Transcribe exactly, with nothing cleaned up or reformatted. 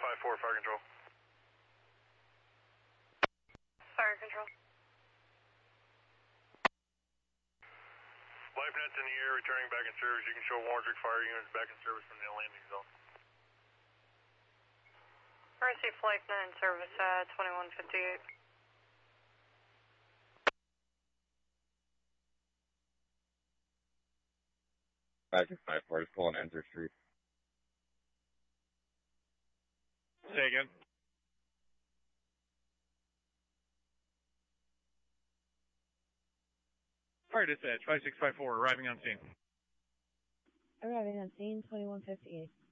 five four, fire control. Fire control. Life net's in the air, returning back in service. You can show Warndrick fire units back in service from the landing zone. Receive flight net in service at twenty-one fifty-eight. five six five four is pulling Enter Street. Say again. Fire dispatch, five six five four, arriving on scene. Arriving on scene, twenty-one fifty-eight.